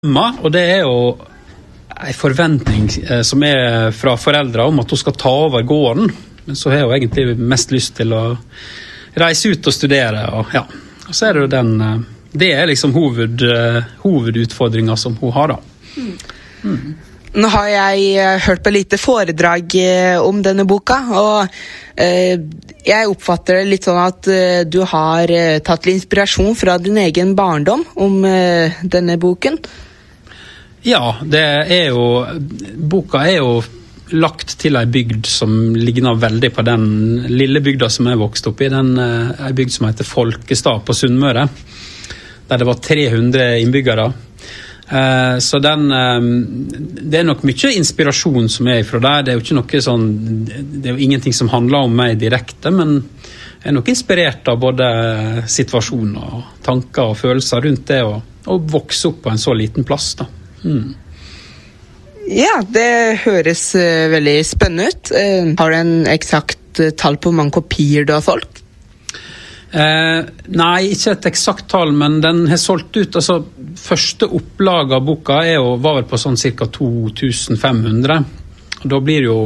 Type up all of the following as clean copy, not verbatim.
Og det jo en forventning som fra foreldre om at hun skal ta over gården, men så har hun egentlig mest lyst til å reise ut og studere, og ja, og så det jo den, det liksom hovedutfordringen som hun har da. Nå har jeg hørt på lite foredrag om denne boka, og jeg oppfatter det litt sånn at du har tatt litt inspirasjon fra din egen barndom om denne boken. Ja, boka jo lagt til en bygd som ligner veldig på den lille bygda som jeg vokste opp i. En bygd som heter Folkestad på Sunnmøre, der det var 300 innbyggere. Så det nok mye inspirasjon som fra der. Det jo ikke noe sånn, det jo ingenting som handler om meg direkte, men jeg nok inspirert av både situasjoner og tanker og følelser rundt det, og vokse opp på en så liten plass da. Ja, det høres veldig spennende ut. Har du en eksakt tall på hvor mange kopier du har solgt? Nei, ikke et eksakt tall, men den har solgt ut, altså første opplag av boka var vel på sånn cirka 2500, og da blir jo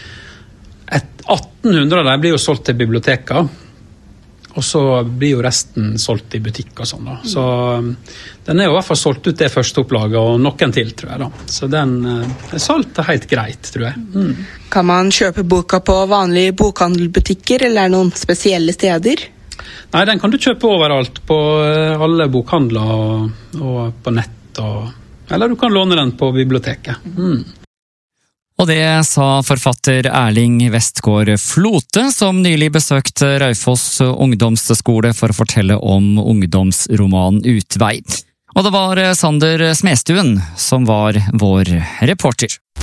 1800 av dem blir jo solgt til biblioteket, og så blir jo resten solgt i butikk og sånn da. Så den jo i hvert fall solgt ut det første opplaget, og noen til, tror jeg da. Så den solgt helt greit, tror jeg. Kan man kjøpe boka på vanlige bokhandelbutikker, eller noen spesielle steder? Nei, den kan du kjøpe overalt, på alle bokhandler og på nett, eller du kan låne den på biblioteket. Og det sa forfatter Erling Westgård Flote, som nylig besøkte Raufoss ungdomsskole for å fortelle om ungdomsromanen Utvei. Og det var Sander Smestuen som var vår reporter.